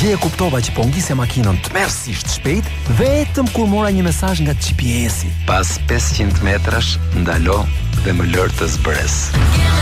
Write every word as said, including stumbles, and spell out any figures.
Dje e kuptova që po ngjise makinën tmerrsisht shpejt vetëm kur mora një mesazh nga G P S-i. Pas pesëqind metrash ndalo dhe më lër të zbres.